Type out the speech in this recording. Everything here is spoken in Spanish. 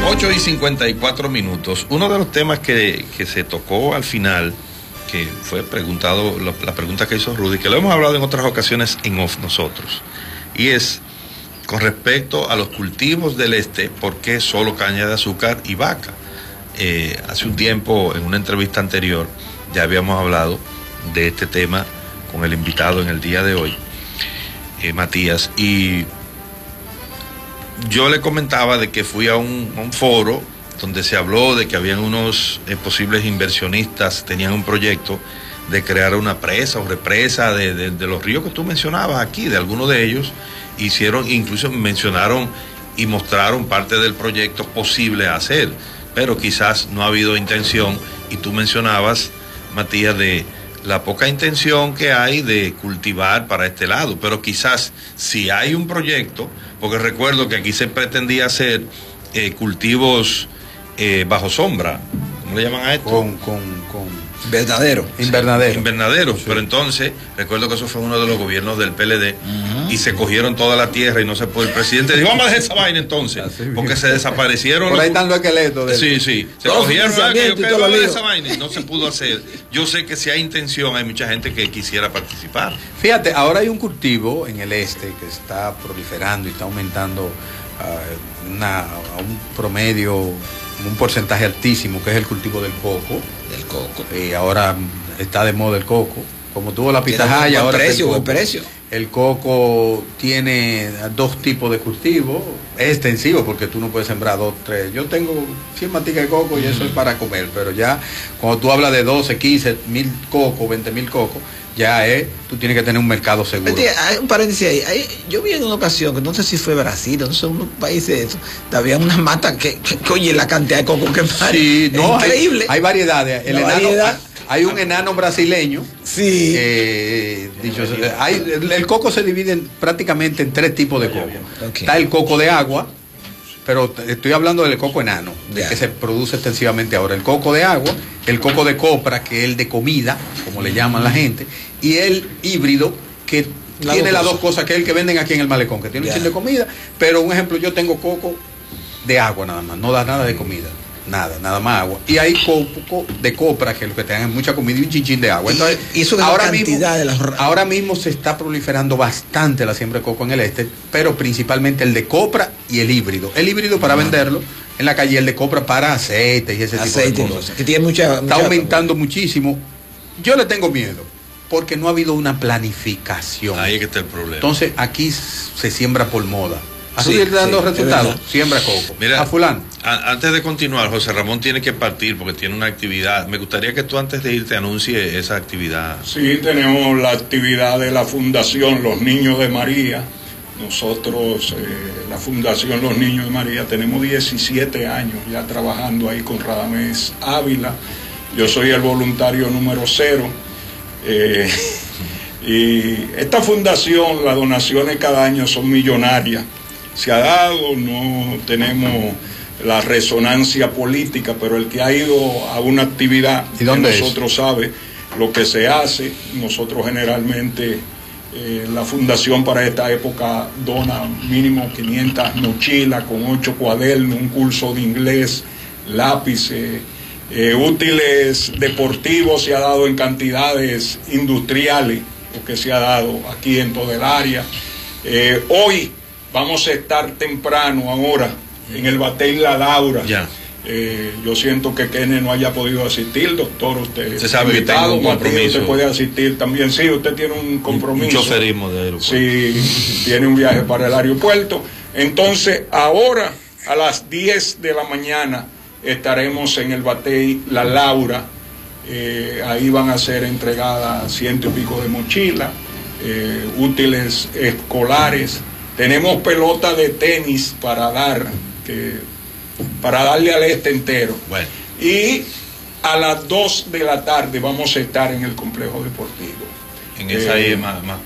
8:54. Uno de los temas que se tocó al final, que fue preguntado, la pregunta que hizo Rudy, que lo hemos hablado en otras ocasiones en off nosotros, y es con respecto a los cultivos del este, ¿por qué solo caña de azúcar y vaca? Hace un tiempo, en una entrevista anterior, ya habíamos hablado de este tema con el invitado en el día de hoy, Matías, y yo le comentaba de que fui a un foro donde se habló de que habían unos posibles inversionistas, tenían un proyecto de crear una presa o represa de los ríos que tú mencionabas aquí, de algunos de ellos, incluso mencionaron y mostraron parte del proyecto posible a hacer, pero quizás no ha habido intención, y tú mencionabas, Matías, de la poca intención que hay de cultivar para este lado, pero quizás si hay un proyecto, porque recuerdo que aquí se pretendía hacer cultivos bajo sombra, ¿cómo le llaman a esto? Con invernaderos, sí. Pero entonces, recuerdo que eso fue uno de los gobiernos del PLD, y se cogieron toda la tierra y no se pudo. El presidente dijo, vamos a dejar esa vaina entonces, porque se desaparecieron. Por ahí están los esqueletos. Sí, se cogieron esa vaina y no se pudo hacer. Yo sé que si hay intención, hay mucha gente que quisiera participar. Fíjate, ahora hay un cultivo en el este que está proliferando y está aumentando a un promedio, un porcentaje altísimo, que es el cultivo del coco. Y ahora está de moda el coco. Como tuvo la pitahaya, ahora buen precio. El coco tiene dos tipos de cultivo. Es extensivo porque tú no puedes sembrar 2, 3. Yo tengo 100 maticas de coco y eso es para comer, pero ya cuando tú hablas de 12, 15 mil cocos, 20 mil cocos, ya tú tienes que tener un mercado seguro. Hay un paréntesis ahí. Yo vi en una ocasión, que no sé si fue Brasil, no sé, unos países, había unas matas que oye, la cantidad de coco que pare. Sí, no, increíble. Hay variedades. Hay un enano brasileño. Sí. El coco se divide prácticamente en 3 tipos de coco. Okay. Está el coco de agua, pero estoy hablando del coco enano, que se produce extensivamente ahora. El coco de agua, el coco de copra, que es el de comida, como le llaman la gente, y el híbrido, que tiene las dos cosas, que es el que venden aquí en el malecón, que tiene un chin de comida, pero un ejemplo, yo tengo coco de agua nada más, no da nada de comida. Nada más agua. Y hay coco de copra, que lo que te dan es mucha comida y un chinchín de agua. Entonces, y eso ahora mismo se está proliferando bastante la siembra de coco en el este, pero principalmente el de copra y el híbrido. El híbrido para venderlo en la calle, el de copra para aceite y ese tipo de cosas. Que tiene está aumentando muchísimo. Yo le tengo miedo, porque no ha habido una planificación. Ahí es que está el problema. Entonces, aquí se siembra por moda. Así dando resultados, siembra coco. Mira, a fulano. Antes de continuar, José Ramón tiene que partir porque tiene una actividad. Me gustaría que tú antes de irte anuncie esa actividad. Sí, tenemos la actividad de la Fundación Los Niños de María. Nosotros, la Fundación Los Niños de María, tenemos 17 años ya trabajando ahí con Radamés Ávila. Yo soy el voluntario número 0. Y esta fundación, las donaciones cada año son millonarias. Se ha dado, no tenemos la resonancia política, pero el que ha ido a una actividad que nosotros sabe lo que se hace. Nosotros generalmente, la fundación para esta época dona mínimo 500 mochilas con 8 cuadernos, un curso de inglés, lápices, útiles deportivos se ha dado en cantidades industriales, lo que se ha dado aquí en todo el área. Hoy vamos a estar temprano ahora en el Batey La Laura. Yo siento que Kenneth no haya podido asistir, doctor. Usted sabe que tengo un compromiso. Usted puede asistir también. Sí, usted tiene un compromiso. Un choferismo de aeropuerto. Sí, tiene un viaje para el aeropuerto. Entonces, ahora a las 10 de la mañana estaremos en el Batey La Laura. Ahí van a ser entregadas 100 y pico de mochilas, útiles escolares. Tenemos pelota de tenis para darle al este entero. Bueno. Y a las 2 de la tarde vamos a estar en el complejo deportivo. En esa ahí más